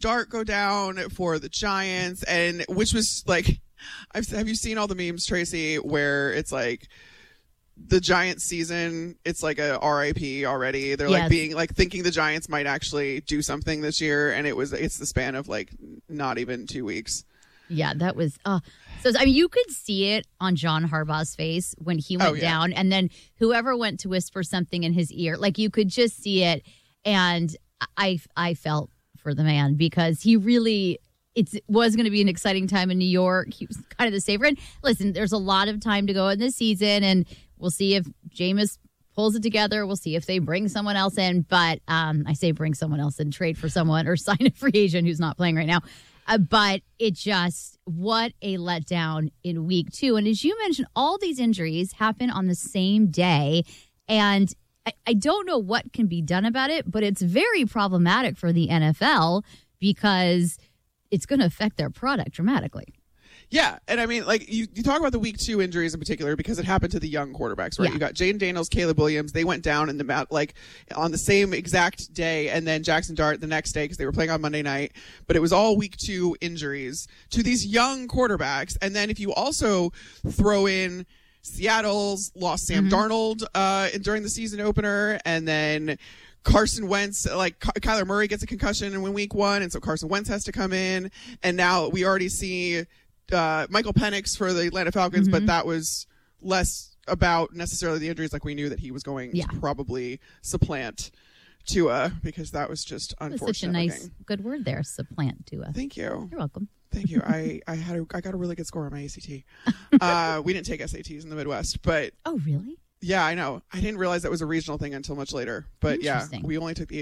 Dart go down for the Giants, and which was like, have you seen all the memes, Tracy, where it's like the Giants season, it's like a RIP already. They're like being like thinking the Giants might actually do something this year, and it's the span of like not even 2 weeks. Yeah, that was so I mean you could see it on John Harbaugh's face when he went down, and then whoever went to whisper something in his ear, like you could just see it, and I felt for the man because he really was going to be an exciting time in New York. He was kind of the saver. And listen, there's a lot of time to go in this season, and we'll see if Jameis pulls it together. We'll see if they bring someone else in. But I say bring someone else in, trade for someone, or sign a free agent who's not playing right now. But it just, what a letdown in week 2. And as you mentioned, all these injuries happen on the same day. And I don't know what can be done about it, but it's very problematic for the NFL because it's going to affect their product dramatically. Yeah, and I mean, like, you talk about the week 2 injuries in particular because it happened to the young quarterbacks, right? Yeah. You got Jaden Daniels, Caleb Williams. They went down in the like on the same exact day, and then Jackson Dart the next day because they were playing on Monday night. But it was all week 2 injuries to these young quarterbacks. And then if you also throw in Seattle's lost Sam Darnold during the season opener, and then Carson Wentz, like Kyler Murray gets a concussion in week 1, and so Carson Wentz has to come in. And now we already see Michael Penix for the Atlanta Falcons, but that was less about necessarily the injuries. Like we knew that he was going to probably supplant Tua because that was just unfortunate. That's such a nice, good word there, supplant Tua. Thank you. You're welcome. Thank you. I got a really good score on my ACT. We didn't take SATs in the Midwest, but oh really? Yeah, I know. I didn't realize that was a regional thing until much later. But yeah, we only took the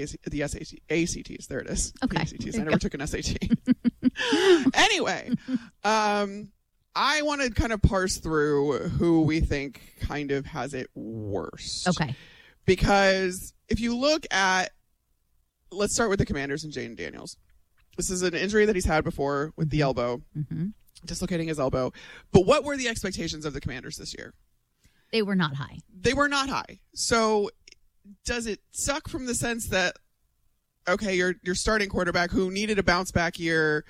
ACTs. There it is. Okay. The ACTs. I never took an SAT. Anyway, I want to kind of parse through who we think kind of has it worst. Okay. Because if you look at, let's start with the Commanders and Jaden Daniels. This is an injury that he's had before with the elbow, dislocating his elbow. But what were the expectations of the Commanders this year? They were not high. They were not high. So does it suck from the sense that, okay, your starting quarterback who needed a bounce back year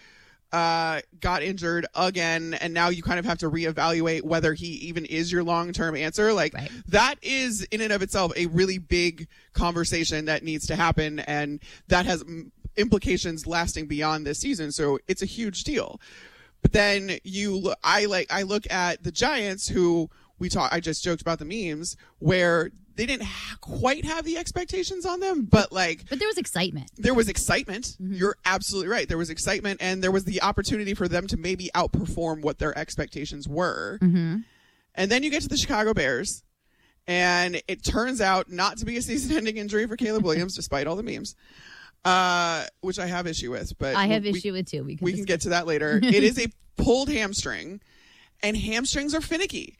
got injured again, and now you kind of have to reevaluate whether he even is your long-term answer? Like, that is in and of itself a really big conversation that needs to happen, and that has implications lasting beyond this season. So it's a huge deal. But then I look at the Giants, who I just joked about the memes where they didn't quite have the expectations on them, but there was excitement. There was excitement. You're absolutely right. There was excitement, and there was the opportunity for them to maybe outperform what their expectations were. And then you get to the Chicago Bears, and it turns out not to be a season-ending injury for Caleb Williams, despite all the memes, which I have issue with. But I have issue with too. We can get to that later. It is a pulled hamstring, and hamstrings are finicky.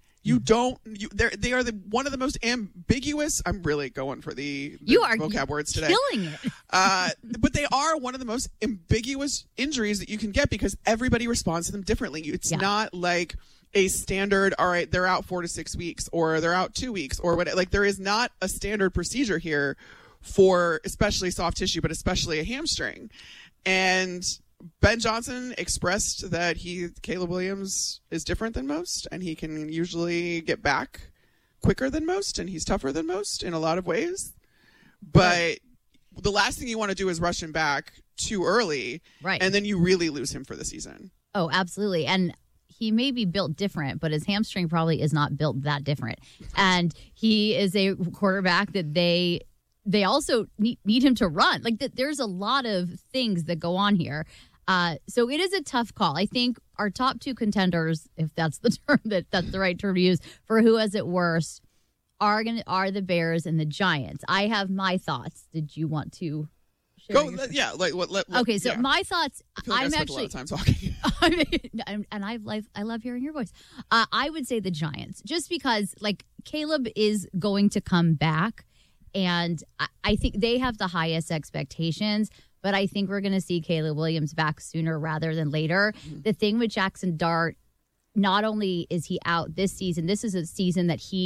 They are one of the most ambiguous. I'm really going for the vocab words today. Killing it. But they are one of the most ambiguous injuries that you can get because everybody responds to them differently. It's not like a standard, all right, they're out 4 to 6 weeks or they're out 2 weeks or what. Like there is not a standard procedure here for especially soft tissue, but especially a hamstring. And Ben Johnson expressed that Caleb Williams is different than most, and he can usually get back quicker than most, and he's tougher than most in a lot of ways. But the last thing you want to do is rush him back too early, and then you really lose him for the season. Oh, absolutely. And he may be built different, but his hamstring probably is not built that different. And he is a quarterback that they also need him to run. Like there's a lot of things that go on here. So it is a tough call. I think our top 2 contenders, if that's the term that's the right term to use for who has it worst, are the Bears and the Giants. I have my thoughts. Did you want to share? Go, yeah. Like what? Okay, so my thoughts. I feel like I'm actually a lot of time talking. And I love hearing your voice. I would say the Giants, just because Caleb is going to come back, and I think they have the highest expectations. But I think we're going to see Caleb Williams back sooner rather than later. The thing with Jackson Dart, not only is he out this season, this is a season that he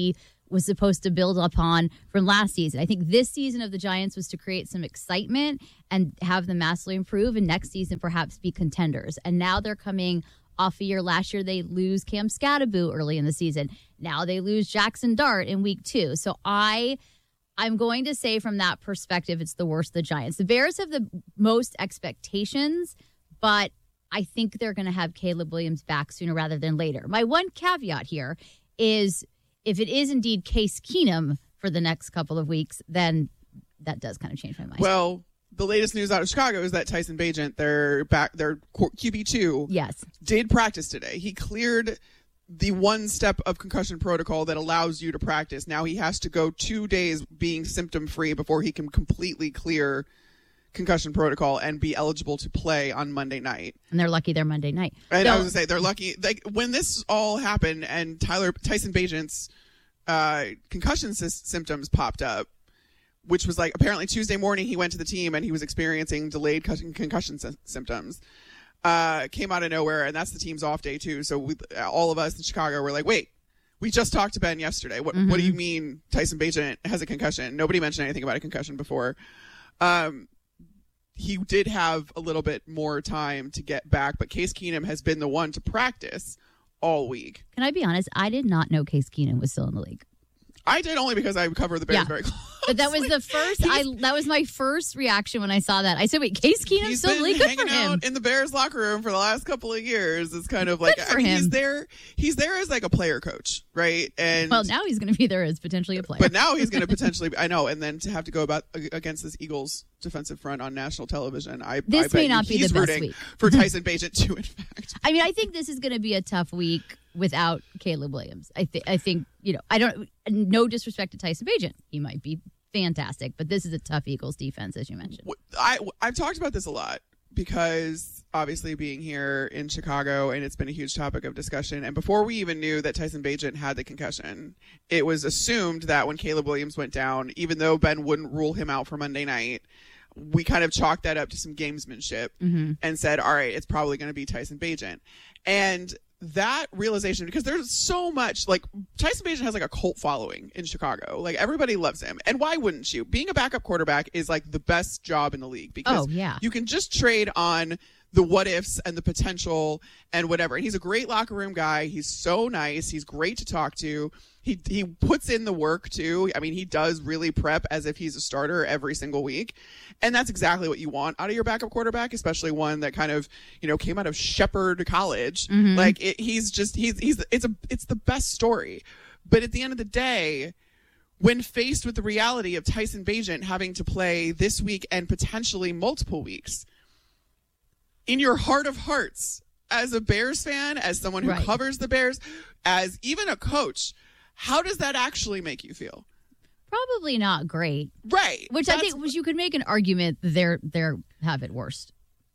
was supposed to build upon from last season. I think this season of the Giants was to create some excitement and have them massively improve, and next season perhaps be contenders. And now they're coming off a year. Last year they lose Cam Scatterbo early in the season. Now they lose Jackson Dart in week 2. So I'm going to say from that perspective, it's the worst of the Giants. The Bears have the most expectations, but I think they're going to have Caleb Williams back sooner rather than later. My one caveat here is if it is indeed Case Keenum for the next couple of weeks, then that does kind of change my mind. Well, the latest news out of Chicago is that Tyson Bagent, their QB2, yes, did practice today. He cleared the one step of concussion protocol that allows you to practice. Now he has to go 2 days being symptom free before he can completely clear concussion protocol and be eligible to play on Monday night. And they're lucky they're Monday night. And I was going to say, they're lucky. Like, when this all happened and Tyson Bagent's concussion symptoms popped up, which was like apparently Tuesday morning, he went to the team and he was experiencing delayed concussion symptoms. Came out of nowhere, and that's the team's off day too. So all of us in Chicago were like, wait, we just talked to Ben yesterday. What do you mean Tyson Bagent has a concussion? Nobody mentioned anything about a concussion before. He did have a little bit more time to get back, but Case Keenum has been the one to practice all week. Can I be honest? I did not know Case Keenum was still in the league. I did, only because I cover the Bears very closely. But that was the first. That was my first reaction when I saw that. I said, "Wait, Case Keenum's still in the league? Good for him." He's been hanging out in the Bears locker room for the last couple of years. It's kind of like, he's there. He's there as like a player coach, right? And well, now he's going to be there as potentially a player. But now he's going to potentially, I know, and then to have to go against this Eagles defensive front on national television, this may not be the best week for Tyson Bagent too. In fact, I mean, I think this is going to be a tough week without Caleb Williams. I think I don't. No disrespect to Tyson Bagent, he might be fantastic, but this is a tough Eagles defense, as you mentioned. I've talked about this a lot because obviously being here in Chicago, and it's been a huge topic of discussion. And before we even knew that Tyson Bagent had the concussion, it was assumed that when Caleb Williams went down, even though Ben wouldn't rule him out for Monday night, we kind of chalked that up to some gamesmanship and said, all right, it's probably going to be Tyson Bagent. And that realization, because there's so much, like, Tyson Bagent has like a cult following in Chicago. Like, everybody loves him. And why wouldn't you? Being a backup quarterback is like the best job in the league because you can just trade on the what ifs and the potential and whatever. And he's a great locker room guy. He's so nice. He's great to talk to. He puts in the work too. I mean, he does really prep as if he's a starter every single week. And that's exactly what you want out of your backup quarterback, especially one that kind of, came out of Shepherd College. Like it's the best story. But at the end of the day, when faced with the reality of Tyson Bagent having to play this week and potentially multiple weeks, in your heart of hearts, as a Bears fan, as someone who covers the Bears, as even a coach, how does that actually make you feel? Probably not great. Right. Which I think you could make an argument they're have it worst.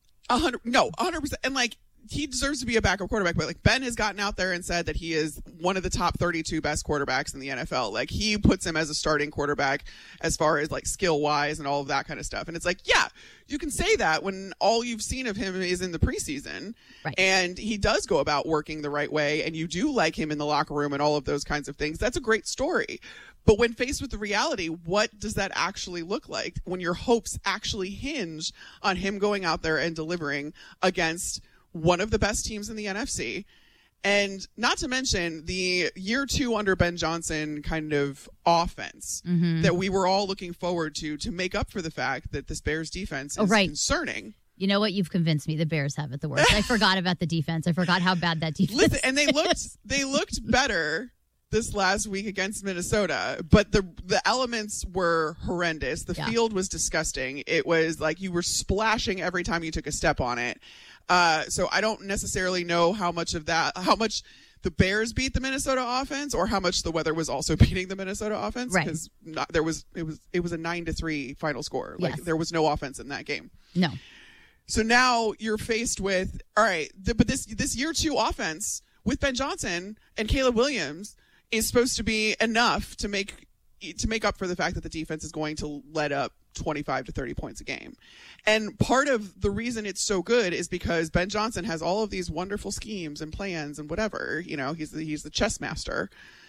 100%. And like, he deserves to be a backup quarterback, but like Ben has gotten out there and said that he is one of the top 32 best quarterbacks in the NFL. Like, he puts him as a starting quarterback as far as like skill wise and all of that kind of stuff. And it's like, yeah, you can say that when all you've seen of him is in the preseason, and he does go about working the right way, and you do like him in the locker room and all of those kinds of things. That's a great story. But when faced with the reality, what does that actually look like when your hopes actually hinge on him going out there and delivering against one of the best teams in the NFC? And not to mention the year 2 under Ben Johnson kind of offense that we were all looking forward to make up for the fact that this Bears defense is concerning. You know what? You've convinced me. The Bears have it the worst. I forgot about the defense. I forgot how bad that defense is. And they looked better this last week against Minnesota, but the elements were horrendous. The field was disgusting. It was like you were splashing every time you took a step on it. So I don't necessarily know how much the Bears beat the Minnesota offense or how much the weather was also beating the Minnesota offense. Because it was a 9-3 final score. Like there was no offense in that game. No. So now you're faced with, all right, but this year 2 offense with Ben Johnson and Caleb Williams is supposed to be enough to make up for the fact that the defense is going to let up 25 to 30 points a game. And part of the reason it's so good is because Ben Johnson has all of these wonderful schemes and plans and whatever, he's the chess master.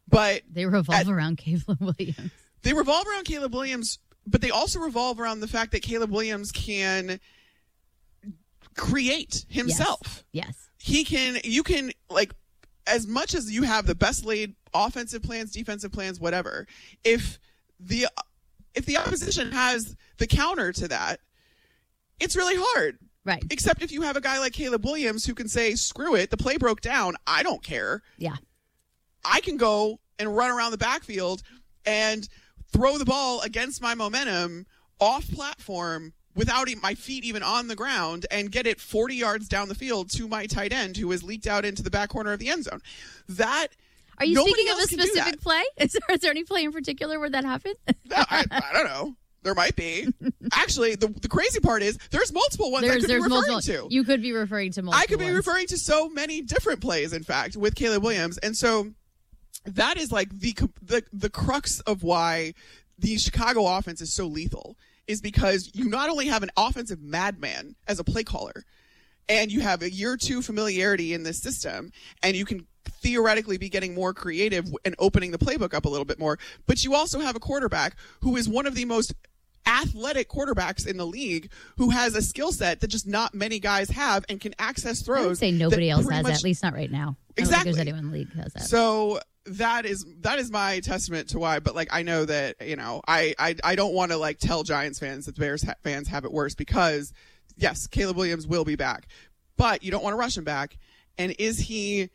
But they revolve around Caleb Williams. They revolve around Caleb Williams, but they also revolve around the fact that Caleb Williams can create himself. Yes. You can, like, as much as you have the best laid offensive plans, defensive plans, whatever, if the opposition has the counter to that, it's really hard. Right. Except if you have a guy like Caleb Williams who can say, screw it, the play broke down, I don't care. Yeah. I can go and run around the backfield and throw the ball against my momentum off platform without my feet even on the ground and get it 40 yards down the field to my tight end who is leaked out into the back corner of the end zone. Are you speaking of a specific play? Is there any play in particular where that happened? I don't know. There might be. Actually, the crazy part is there's multiple ones I could be referring to. You could be referring to multiple. I could be referring to so many different plays, in fact, with Caleb Williams. And so that is like the crux of why the Chicago offense is so lethal, is because you not only have an offensive madman as a play caller, and you have a year or two familiarity in this system, and you can theoretically be getting more creative and opening the playbook up a little bit more, but you also have a quarterback who is one of the most athletic quarterbacks in the league, who has a skill set that just not many guys have and can access throws. I would say nobody else has that, at least not right now. Exactly. I don't think there's anyone in the league who has that. So that is my testament to why, but like, I know that, I don't want to like tell Giants fans that the Bears fans have it worse, because yes, Caleb Williams will be back, but you don't want to rush him back. And is he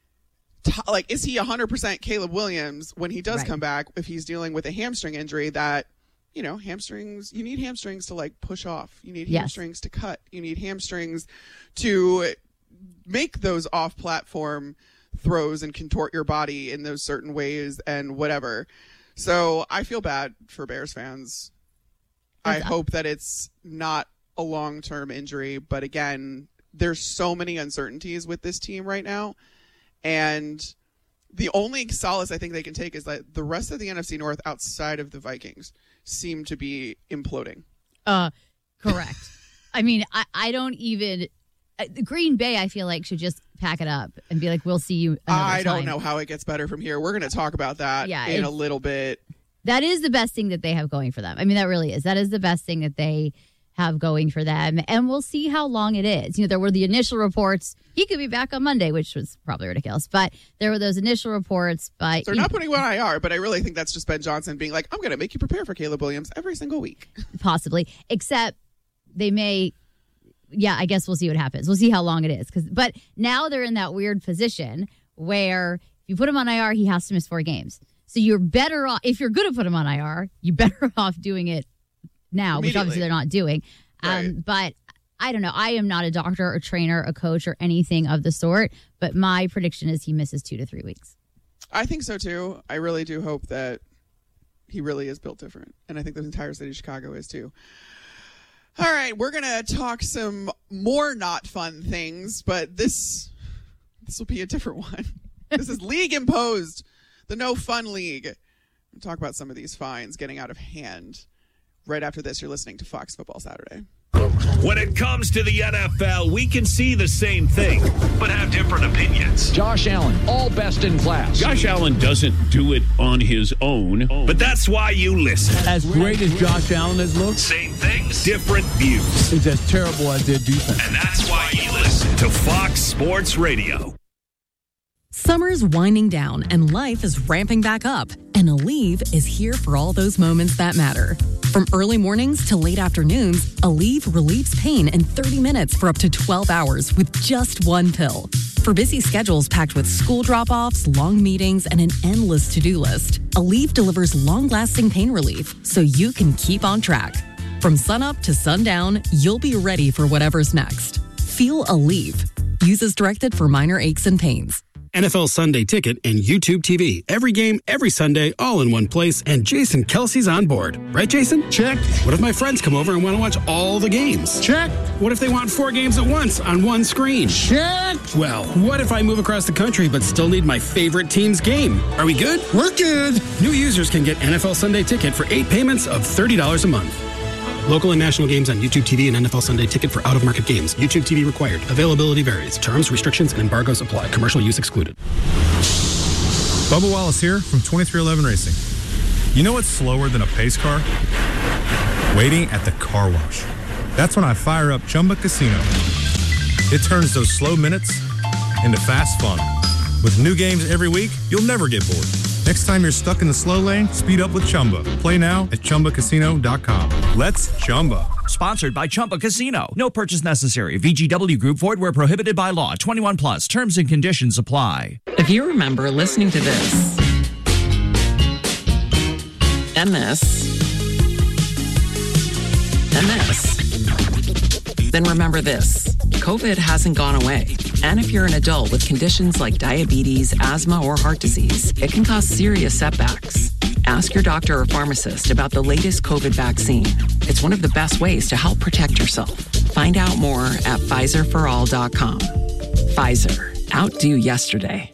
100% Caleb Williams when he does come back, if he's dealing with a hamstring injury that, hamstrings, you need hamstrings to like push off. You need hamstrings to cut. You need hamstrings to make those off platform throws and contort your body in those certain ways and whatever. So I feel bad for Bears fans. I hope that it's not a long-term injury, but again, there's so many uncertainties with this team right now. And the only solace I think they can take is that the rest of the NFC North outside of the Vikings seem to be imploding. Correct. I mean, I don't even... Green Bay, I feel like, should just pack it up and be like, we'll see you another time. I don't know how it gets better from here. We're going to talk about that in a little bit. That is the best thing that they have going for them. I mean, that really is. That is the best thing that they have going for them. And we'll see how long it is. There were the initial reports. He could be back on Monday, which was probably ridiculous. But there were those initial reports. But they're not putting him on IR, but I really think that's just Ben Johnson being like, I'm going to make you prepare for Caleb Williams every single week. Possibly. Except they may... Yeah, I guess we'll see what happens. We'll see how long it is. But now they're in that weird position where if you put him on IR, he has to miss 4 games. So you're better off, if you're going to put him on IR, you're better off doing it now, which obviously they're not doing. Right. But I don't know. I am not a doctor or trainer, a coach, or anything of the sort. But my prediction is he misses 2 to 3 weeks. I think so, too. I really do hope that he really is built different. And I think the entire city of Chicago is, too. All right, we're going to talk some more not fun things, but this will be a different one. This is league imposed, the no fun league. We'll talk about some of these fines getting out of hand. Right after this, you're listening to Fox Football Saturday. When it comes to the NFL, we can see the same thing, but have different opinions. Josh Allen, all best in class. Josh Allen doesn't do it on his own, but that's why you listen. As great as Josh Allen has looked, same things, different views. It's as terrible as their defense. And that's why you listen to Fox Sports Radio. Summer's winding down and life is ramping back up. And Aleve is here for all those moments that matter. From early mornings to late afternoons, Aleve relieves pain in 30 minutes for up to 12 hours with just one pill. For busy schedules packed with school drop-offs, long meetings, and an endless to-do list, Aleve delivers long-lasting pain relief so you can keep on track. From sunup to sundown, you'll be ready for whatever's next. Feel Aleve. Use as directed for minor aches and pains. NFL Sunday Ticket and YouTube TV. Every game, every Sunday, all in one place, and Jason Kelsey's on board. Right, Jason? Check. What if my friends come over and want to watch all the games? Check. What if they want 4 games at once on one screen? Check. Well, what if I move across the country but still need my favorite team's game? Are we good? We're good. New users can get NFL Sunday Ticket for 8 payments of $30 a month. Local and national games on YouTube TV and NFL Sunday Ticket for out-of-market games. YouTube TV required. Availability varies. Terms, restrictions, and embargoes apply. Commercial use excluded. Bubba Wallace here from 2311 Racing. You know what's slower than a pace car? Waiting at the car wash. That's when I fire up Chumba Casino. It turns those slow minutes into fast fun. With new games every week, you'll never get bored. Next time you're stuck in the slow lane, speed up with Chumba. Play now at ChumbaCasino.com. Let's Chumba. Sponsored by Chumba Casino. No purchase necessary. VGW Group. Void where prohibited by law. 21 plus. Terms and conditions apply. If you remember listening to this and this and this, then remember this. COVID hasn't gone away. And if you're an adult with conditions like diabetes, asthma, or heart disease, it can cause serious setbacks. Ask your doctor or pharmacist about the latest COVID vaccine. It's one of the best ways to help protect yourself. Find out more at PfizerForAll.com. Pfizer. Outdo yesterday.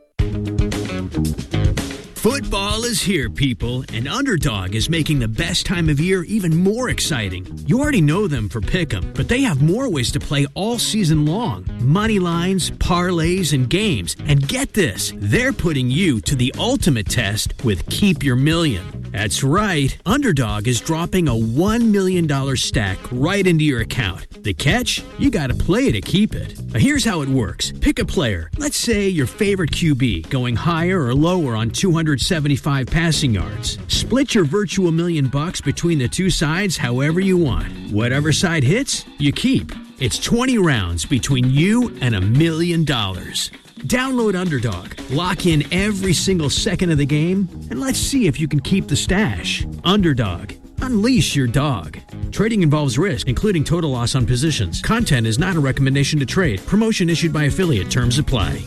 Football is here, people, and Underdog is making the best time of year even more exciting. You already know them for Pick'em, but they have more ways to play all season long. Money lines, parlays, and games. And get this, they're putting you to the ultimate test with Keep Your Million. That's right, Underdog is dropping a $1 million stack right into your account. The catch? You gotta play to keep it. Now here's how it works. Pick a player. Let's say your favorite QB, going higher or lower on 275 passing yards. Split your virtual $1 million between the two sides however you want. Whatever side hits, you keep. It's 20 rounds between you and $1 million. Download Underdog, lock in every single second of the game, and let's see if you can keep the stash. Underdog. Unleash your dog. Trading involves risk, including total loss on positions. Content is not a recommendation to trade. Promotion issued by affiliate. Terms apply.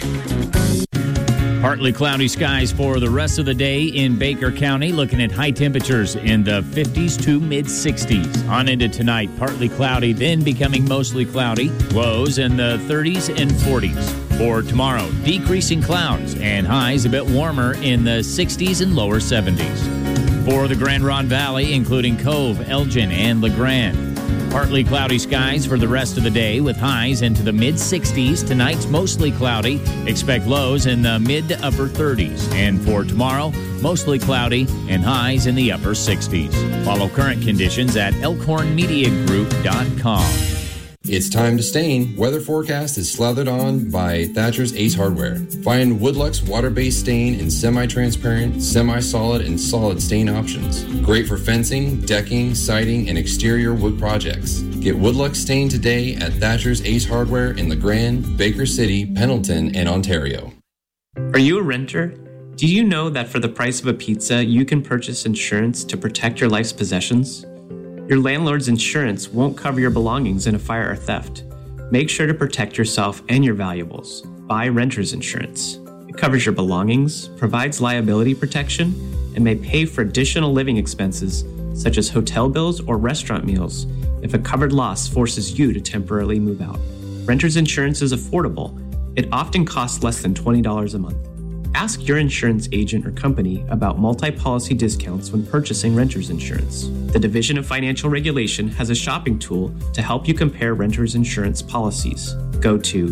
Partly cloudy skies for the rest of the day in Baker County. Looking at high temperatures in the 50s to mid-60s. On into tonight, partly cloudy, then becoming mostly cloudy. Lows in the 30s and 40s. For tomorrow, decreasing clouds and highs a bit warmer in the 60s and lower 70s. For the Grand Ronde Valley, including Cove, Elgin, and LeGrand. Partly cloudy skies for the rest of the day with highs into the mid-60s. Tonight's mostly cloudy. Expect lows in the mid to upper 30s. And for tomorrow, mostly cloudy and highs in the upper 60s. Follow current conditions at elkhornmediagroup.com. It's time to stain. Weather forecast is slathered on by Thatcher's Ace Hardware. Find Woodluck's water-based stain in semi-transparent, semi-solid, and solid stain options. Great for fencing, decking, siding, and exterior wood projects. Get Woodluck stain today at Thatcher's Ace Hardware in LeGrand, Baker City, Pendleton, and Ontario. Are you a renter? Do you know that for the price of a pizza, you can purchase insurance to protect your life's possessions? Your landlord's insurance won't cover your belongings in a fire or theft. Make sure to protect yourself and your valuables. Buy renter's insurance. It covers your belongings, provides liability protection, and may pay for additional living expenses such as hotel bills or restaurant meals if a covered loss forces you to temporarily move out. Renter's insurance is affordable. It often costs less than $20 a month. Ask your insurance agent or company about multi-policy discounts when purchasing renter's insurance. The Division of Financial Regulation has a shopping tool to help you compare renter's insurance policies. Go to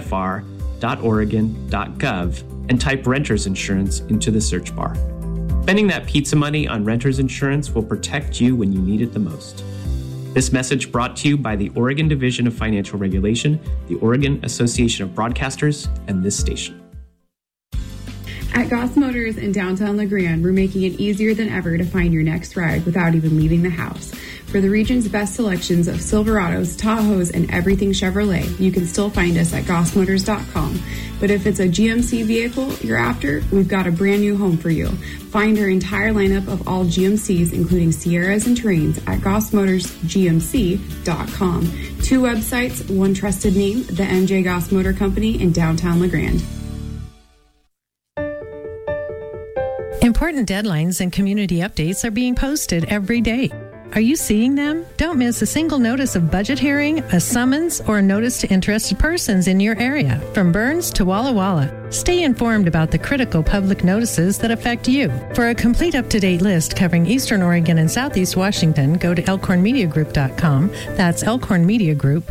dfr.oregon.gov and type renter's insurance into the search bar. Spending that pizza money on renter's insurance will protect you when you need it the most. This message brought to you by the Oregon Division of Financial Regulation, the Oregon Association of Broadcasters, and this station. At Goss Motors in downtown LeGrand, we're making it easier than ever to find your next ride without even leaving the house. For the region's best selections of Silverados, Tahoes, and everything Chevrolet, you can still find us at gossmotors.com. But if it's a GMC vehicle you're after, we've got a brand new home for you. Find our entire lineup of all GMCs, including Sierras and Terrains, at gossmotorsgmc.com. 2 websites, 1 trusted name, the MJ Goss Motor Company in downtown LeGrand. Important deadlines and community updates are being posted every day. Are you seeing them? Don't miss a single notice of budget hearing, a summons, or a notice to interested persons in your area, from Burns to Walla Walla. Stay informed about the critical public notices that affect you. For a complete up-to-date list covering Eastern Oregon and Southeast Washington, go to elkhornmediagroup.com. That's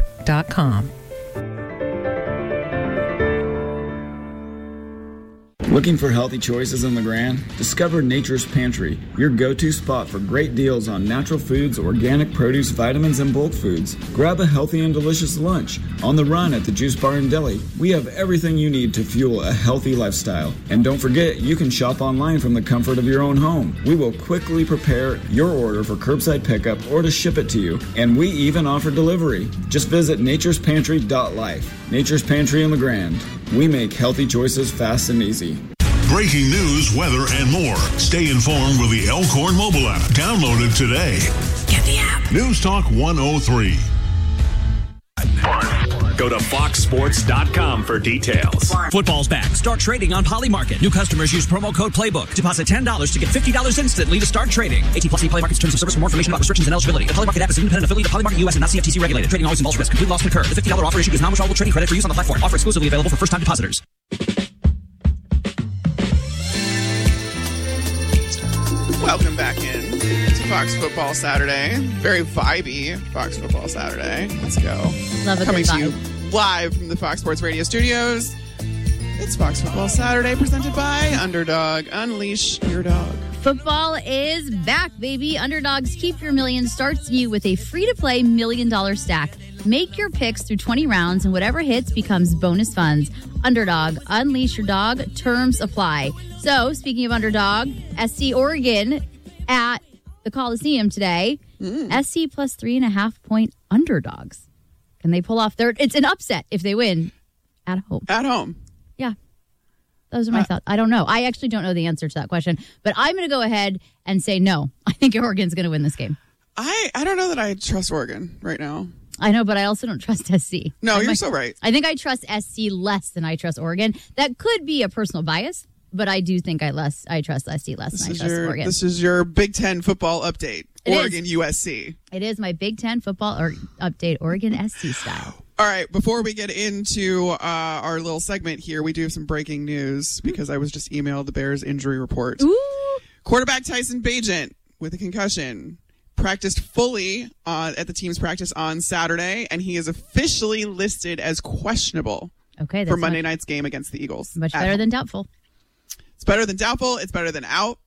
elkhornmediagroup.com. Looking for healthy choices in LeGrand? Discover Nature's Pantry, your go-to spot for great deals on natural foods, organic produce, vitamins, and bulk foods. Grab a healthy and delicious lunch. On the run at the Juice Bar and Deli, we have everything you need to fuel a healthy lifestyle. And don't forget, you can shop online from the comfort of your own home. We will quickly prepare your order for curbside pickup or to ship it to you. And we even offer delivery. Just visit naturespantry.life. Nature's Pantry in LeGrand. We make healthy choices fast and easy. Breaking news, weather, and more. Stay informed with the Elkhorn mobile app. Download it today. Get the app. News Talk 103. Go to foxsports.com for details. Football's back. Start trading on Polymarket. New customers use promo code PLAYBOOK. Deposit $10 to get $50 instantly to start trading. 18 plus Polymarket's terms of service for more information about restrictions and eligibility. The Polymarket app is an independent affiliate of Polymarket US and not CFTC regulated. Trading always involves risk. Complete loss can occur. The $50 offer issued is non-withdrawable trading credit for use on the platform. Offer exclusively available for first-time depositors. Welcome back in to Fox Football Saturday. Very vibey Fox Football Saturday. Let's go. Love a Coming good to you vibe. live from the Fox Sports Radio studios. It's Fox Football Saturday presented by Underdog. Unleash your dog. Football is back, baby. Underdogs Keep Your Million starts you with a free-to-play $1 million stack. Make your picks through 20 rounds, and whatever hits becomes bonus funds. Underdog, unleash your dog. Terms apply. So, speaking of Underdog, SC Oregon at the Coliseum today. SC plus 3.5-point underdogs. Can they pull off third? It's an upset if they win at home. At home. Yeah. Those are my thoughts. I don't know. I actually don't know the answer to that question, but I'm going to go ahead and say no. I think Oregon's going to win this game. I don't know that I trust Oregon right now. I know, but I also don't trust SC. No, you're so right. I think I trust SC less than I trust Oregon. That could be a personal bias, but I do think I trust SC less than I trust Oregon. This is your Big Ten football update. Oregon USC. It is my Big Ten football update, Oregon SC style. All right, before we get into our little segment here, we do have some breaking news because I was just emailed the Bears injury report. Ooh. Quarterback Tyson Bagent with a concussion practiced fully at the team's practice on Saturday, and he is officially listed as questionable for Monday night's game against the Eagles. Much better than doubtful. It's better than doubtful. It's better than out.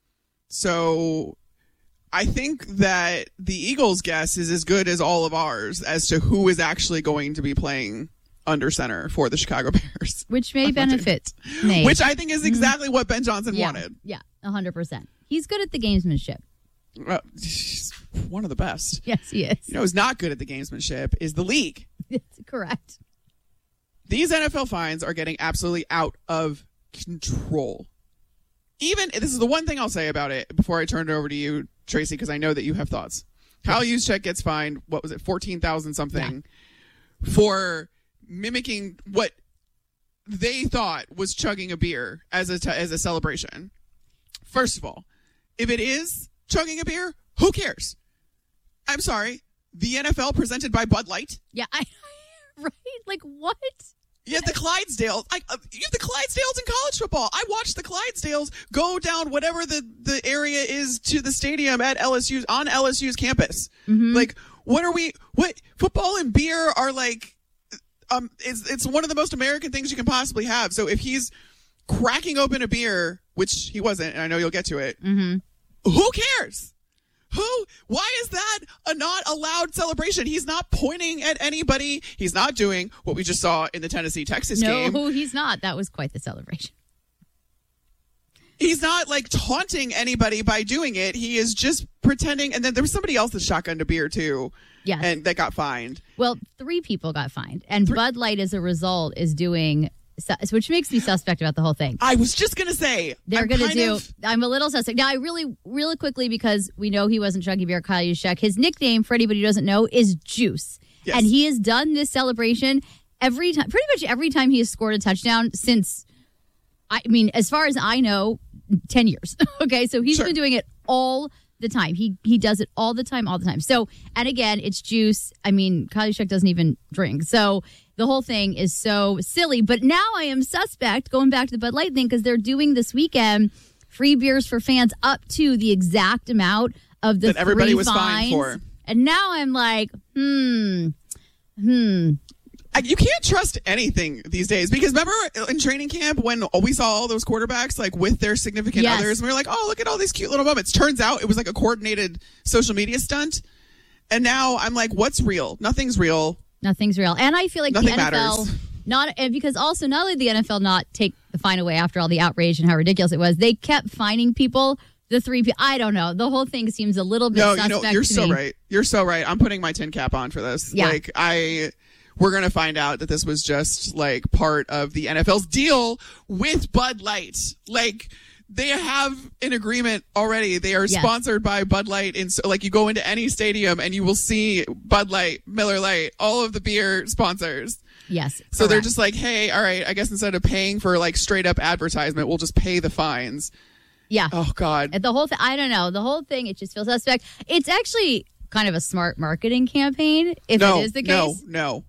So I think that the Eagles' guess is as good as all of ours as to who is actually going to be playing under center for the Chicago Bears. Which may benefit Nate. Which I think is exactly what Ben Johnson wanted. Yeah, 100%. He's good at the gamesmanship. He's one of the best. Yes, he is. You know who's not good at the gamesmanship is the league. That's correct. These NFL fines are getting absolutely out of control. This is the one thing I'll say about it before I turn it over to you, Tracy, because I know that you have thoughts. Kyle Juszczyk gets fined, what was it, 14,000 something for mimicking what they thought was chugging a beer as a celebration. First of all, if it is chugging a beer, who cares? I'm sorry. The NFL presented by Bud Light? Yeah, right? Like, what? You have the Clydesdales. You have the Clydesdales in college football. I watched the Clydesdales go down whatever the area is to the stadium at on LSU's campus. Mm-hmm. Like, what football and beer are like, it's one of the most American things you can possibly have. So if he's cracking open a beer, which he wasn't, and I know you'll get to it, who cares? Why is that a not allowed celebration? He's not pointing at anybody. He's not doing what we just saw in the Tennessee-Texas game. No, he's not. That was quite the celebration. He's not like taunting anybody by doing it. He is just pretending. And then there was somebody else that shotgunned a beer too. Yes. And that got fined. Well, 3 people got fined. And Bud Light, as a result, is doing, which makes me suspect about the whole thing. I was just going to say. They're going to do, I'm a little suspect. Now, I really quickly, because we know he wasn't chugging beer, Kyle Juszczyk, his nickname, for anybody who doesn't know, is Juice. Yes. And he has done this celebration every time, pretty much every time he has scored a touchdown since, I mean, as far as I know, 10 years. Okay, so he's been doing it all the time. He does it all the time. So, and again, it's Juice. I mean, Kyle Juszczyk doesn't even drink. So the whole thing is so silly. But now I am suspect, going back to the Bud Light thing, because they're doing this weekend free beers for fans up to the exact amount of the that everybody was fines. fined for. And now I'm like, And You can't trust anything these days because remember in training camp when we saw all those quarterbacks like with their significant others and we were like, oh, look at all these cute little moments. Turns out it was like a coordinated social media stunt. And now I'm like, what's real? Nothing's real. Nothing's real. And I feel like Nothing the NFL matters. because also not only the NFL not take the fine away after all the outrage and how ridiculous it was, they kept fining people. The 3 people, I don't know. The whole thing seems a little bit suspect you're to so me. right. You're so right. I'm putting my tin cap on for this. Yeah. Like we're going to find out that this was just like part of the NFL's deal with Bud Light. Like they have an agreement already. They are sponsored by Bud Light. And so like you go into any stadium and you will see Bud Light, Miller Lite, all of the beer sponsors. Yes. So they're just like, hey, all right, I guess instead of paying for like straight up advertisement, we'll just pay the fines. Yeah. Oh, God. The whole thing, I don't know. The whole thing, it just feels suspect. It's actually kind of a smart marketing campaign, if it is the case. No.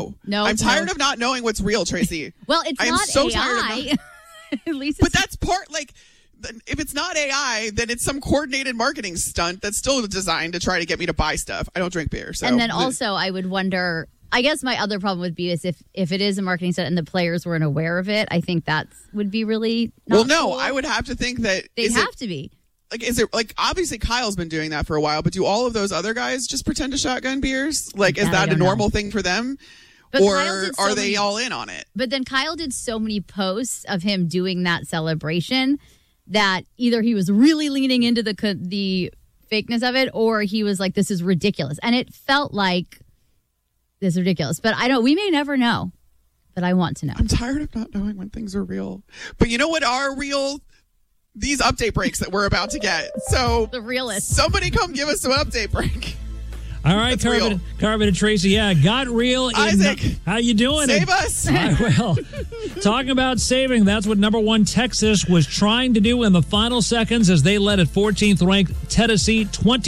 I'm tired of not knowing what's real, Tracy. Well, it's I am not so AI. tired of At least but that's part, like, if it's not AI, then it's some coordinated marketing stunt that's still designed to try to get me to buy stuff. I don't drink beer. So. And then also, I would wonder, I guess my other problem would be is if it is a marketing stunt and the players weren't aware of it, I think that would be really not cool. I would have to think that they'd have to be. Like, is it like obviously Kyle's been doing that for a while, but do all of those other guys just pretend to shotgun beers? Like, is that a normal thing for them? But or are they all in on it? But then Kyle did so many posts of him doing that celebration that either he was really leaning into the fakeness of it, or he was like, this is ridiculous. And it felt like this is ridiculous. But we may never know. But I want to know. I'm tired of not knowing when things are real. But you know what are real? These update breaks that we're about to get. So the realest. Somebody come give us an update break. All right, Carvin and Tracy. Yeah, got real. Isaac, how you doing? Save us. Well, talking about saving, that's what number 1 Texas was trying to do in the final seconds as they led at 14th ranked Tennessee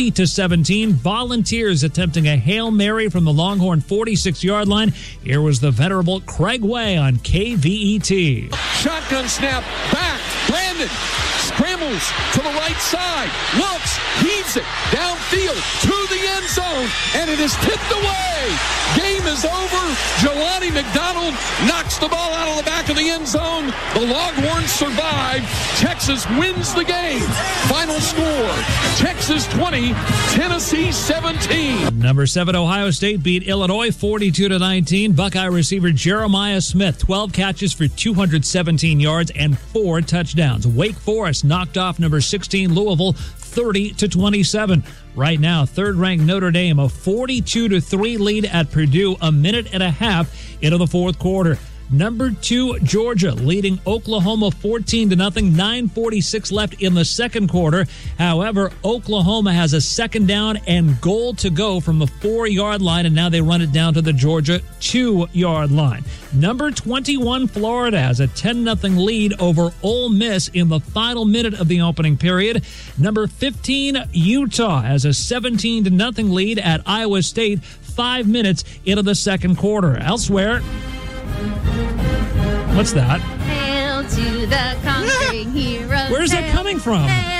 20-17. Volunteers attempting a Hail Mary from the Longhorn 46-yard line. Here was the venerable Craig Way on KVET. Shotgun snap back. Brandon scrambles to the right side, looks, heaves it downfield to the end zone, and it is tipped away. Game is over. Jelani McDonald knocks the ball out of the back of the end zone. The Longhorns survive. Texas wins the game. Final score, Texas 20, Tennessee 17. Number 7 Ohio State beat Illinois 42-19. Buckeye receiver Jeremiah Smith, 12 catches for 217 yards and 4 touchdowns. Wake Forest knocked off number 16 Louisville 30-27. Right now, third-ranked Notre Dame, a 42-3 lead at Purdue, a minute and a half into the fourth quarter. Number 2, Georgia, leading Oklahoma 14-0, 9:46 left in the second quarter. However, Oklahoma has a second down and goal to go from the 4-yard line, and now they run it down to the Georgia 2-yard line. Number 21, Florida, has a 10-0 lead over Ole Miss in the final minute of the opening period. Number 15, Utah, has a 17-0 lead at Iowa State 5 minutes into the second quarter. Elsewhere, what's that? Hail to the conquering hero. Where's that coming from? Hail